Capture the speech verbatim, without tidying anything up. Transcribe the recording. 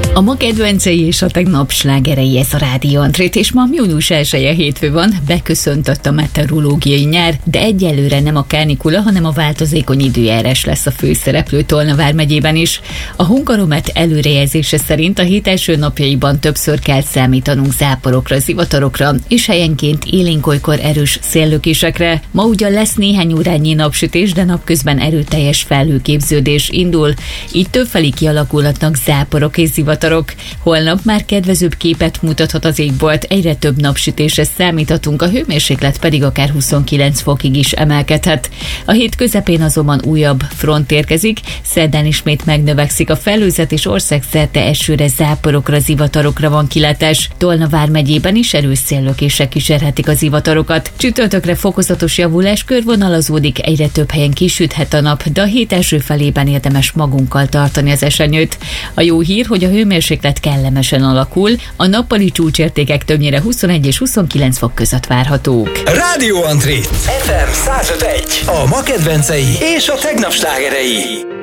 A ma kedvencei és a tegnap slágerei, ez a Rádió Antrét, és ma június elseje hétfő van, beköszöntött a meteorológiai nyár, de egyelőre nem a kánikula, hanem a változékony időjárás lesz a főszereplő Tolna vármegyében is. A Hungaromet előrejelzése szerint a hét első napjaiban többször kell számítanunk záporokra, zivatarokra, és helyenként élénk-olykor erős széllökésekre. Ma ugyan lesz néhány órányi napsütés, de napközben erőteljes felhőképződés indul, így többfelé kialakulhatnak záporok és zivatarok. Holnap már kedvezőbb képet mutathat az égbolt, egyre több napsütésre számíthatunk, a hőmérséklet pedig akár huszonkilenc fokig is emelkedhet. A hét közepén azonban újabb front érkezik, szerdán ismét megnövekszik a felhőzet, és országszerte esőre, záporokra, zivatarokra van kilátás. Tolna vármegyében is erős széllökések kísérhetik a zivatarokat. Csütörtökre fokozatos javulás körvonalazódik, egyre több helyen kisüthet a nap, de a hét első felében érdemes magunkkal tartani az esernyőt. A jó hír, hogy a hőmérséklet kellemesen alakul, a nappali csúcsértékek többnyire huszonegy és huszonkilenc fok között várhatók. Rádió Antrét ef em száz öt egész egy, a ma kedvencei és a tegnap slágerei.